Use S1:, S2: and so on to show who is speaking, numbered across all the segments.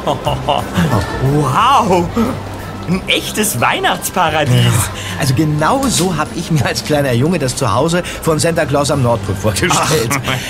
S1: Wow! Ein echtes Weihnachtsparadies.
S2: Also genau so habe ich mir als kleiner Junge das Zuhause von Santa Claus am Nordpol vorgestellt.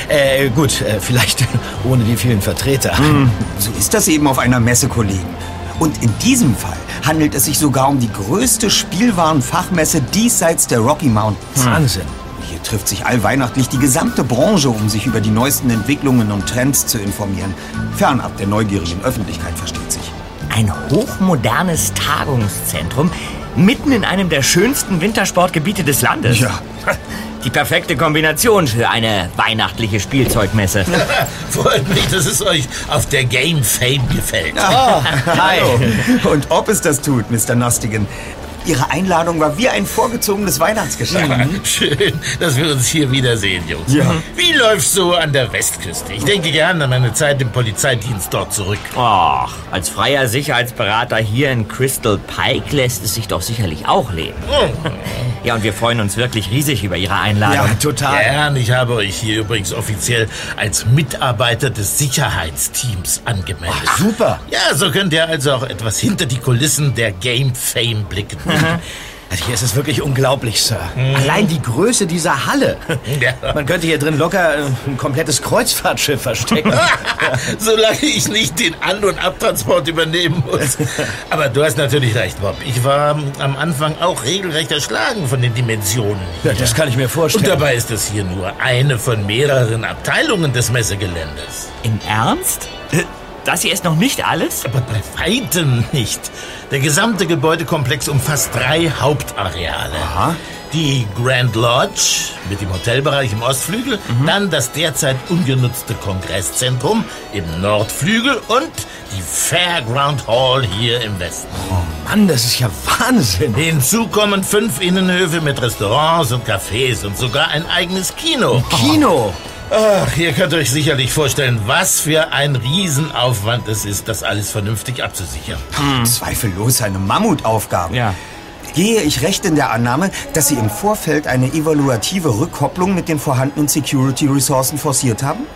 S2: Gut, vielleicht ohne die vielen Vertreter.
S3: So ist das eben auf einer Messe, Kollegen. Und in diesem Fall handelt es sich sogar um die größte Spielwarenfachmesse diesseits der Rocky Mountains.
S2: Wahnsinn.
S3: Hier trifft sich allweihnachtlich die gesamte Branche, um sich über die neuesten Entwicklungen und Trends zu informieren. Fernab der neugierigen Öffentlichkeit, versteht sich.
S1: Ein hochmodernes Tagungszentrum mitten in einem der schönsten Wintersportgebiete des Landes.
S3: Ja.
S1: Die perfekte Kombination für eine weihnachtliche Spielzeugmesse.
S4: Freut mich, dass es euch auf der Game Fame gefällt.
S3: Hi. Und ob es das tut, Mr. Nostigan. Ihre Einladung war wie ein vorgezogenes Weihnachtsgeschenk.
S4: Schön, dass wir uns hier wiedersehen, Jungs.
S3: Ja.
S4: Wie läuft's so an der Westküste? Ich denke gern an meine Zeit im Polizeidienst dort zurück.
S1: Ach, als freier Sicherheitsberater hier in Crystal Pike lässt es sich doch sicherlich auch leben. Ja, und wir freuen uns wirklich riesig über Ihre Einladung.
S2: Ja, total.
S4: Gern, ich habe euch hier übrigens offiziell als Mitarbeiter des Sicherheitsteams angemeldet.
S2: Ach, super.
S4: Ja, so könnt ihr also auch etwas hinter die Kulissen der Game Fame blicken.
S2: Also hier ist es wirklich unglaublich, Sir. Allein die Größe dieser Halle.
S4: Ja.
S2: Man könnte hier drin locker ein komplettes Kreuzfahrtschiff verstecken.
S4: Solange ich nicht den An- und Abtransport übernehmen muss. Aber du hast natürlich recht, Bob. Ich war am Anfang auch regelrecht erschlagen von den Dimensionen.
S2: Ja, das kann ich mir vorstellen.
S4: Und dabei ist das hier nur eine von mehreren Abteilungen des Messegeländes.
S1: Im Ernst? Das hier ist noch nicht alles?
S4: Aber bei weitem nicht. Der gesamte Gebäudekomplex umfasst 3 Hauptareale.
S3: Aha.
S4: Die Grand Lodge mit dem Hotelbereich im Ostflügel, dann das derzeit ungenutzte Kongresszentrum im Nordflügel und die Fairground Hall hier im Westen.
S2: Oh Mann, das ist ja Wahnsinn.
S4: Hinzu kommen 5 Innenhöfe mit Restaurants und Cafés und sogar ein eigenes Kino.
S2: Kino.
S4: Ach, ihr könnt euch sicherlich vorstellen, was für ein Riesenaufwand es ist, das alles vernünftig abzusichern.
S3: Zweifellos eine Mammutaufgabe.
S1: Ja.
S3: Gehe ich recht in der Annahme, dass Sie im Vorfeld eine evaluative Rückkopplung mit den vorhandenen Security-Ressourcen forciert haben?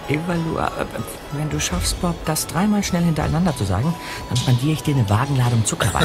S1: Wenn du schaffst, Bob, das 3-mal schnell hintereinander zu sagen, dann spendiere ich dir eine Wagenladung Zuckerwatte.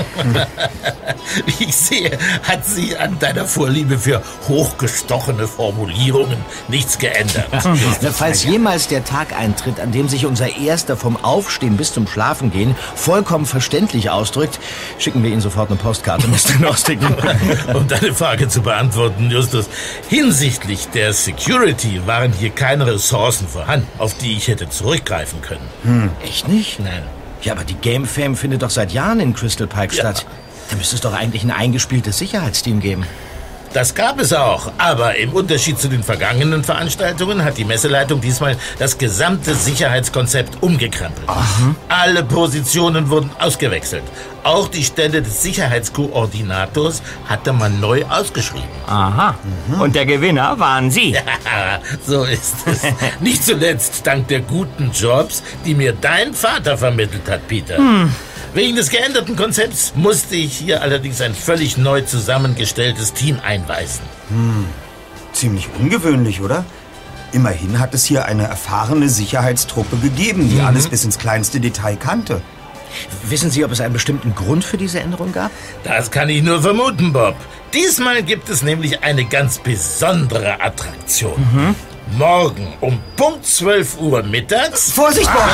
S4: Wie ich sehe, hat sich an deiner Vorliebe für hochgestochene Formulierungen nichts geändert.
S2: Na, falls jemals der Tag eintritt, an dem sich unser Erster vom Aufstehen bis zum Schlafengehen vollkommen verständlich ausdrückt, schicken wir Ihnen sofort eine Postkarte, Mr. Nostigan.
S4: Um deine Frage zu beantworten, Justus, hinsichtlich der Security waren hier keine Ressourcen vorhanden, auf die ich hätte zurückgreifen können.
S2: Echt nicht?
S4: Nein.
S2: Ja, aber die Game Fame findet doch seit Jahren in Crystal Pike statt. Da müsste es doch eigentlich ein eingespieltes Sicherheitsteam geben.
S4: Das gab es auch, aber im Unterschied zu den vergangenen Veranstaltungen hat die Messeleitung diesmal das gesamte Sicherheitskonzept umgekrempelt. Alle Positionen wurden ausgewechselt. Auch die Stelle des Sicherheitskoordinators hatte man neu ausgeschrieben.
S1: Aha. Und der Gewinner waren Sie.
S4: Ja, so ist es. Nicht zuletzt dank der guten Jobs, die mir dein Vater vermittelt hat, Peter. Wegen des geänderten Konzepts musste ich hier allerdings ein völlig neu zusammengestelltes Team einweisen.
S3: Ziemlich ungewöhnlich, oder? Immerhin hat es hier eine erfahrene Sicherheitstruppe gegeben, die alles bis ins kleinste Detail kannte.
S2: Wissen Sie, ob es einen bestimmten Grund für diese Änderung gab?
S4: Das kann ich nur vermuten, Bob. Diesmal gibt es nämlich eine ganz besondere Attraktion. Morgen um Punkt 12 Uhr mittags...
S3: Vorsicht, Bob!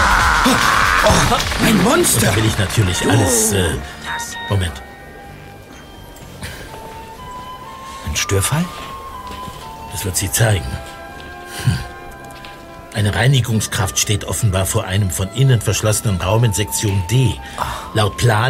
S2: Ein Monster!
S4: Da will ich natürlich alles... Moment.
S2: Ein Störfall?
S4: Das wird sie zeigen. Eine Reinigungskraft steht offenbar vor einem von innen verschlossenen Raum in Sektion D. Laut Plan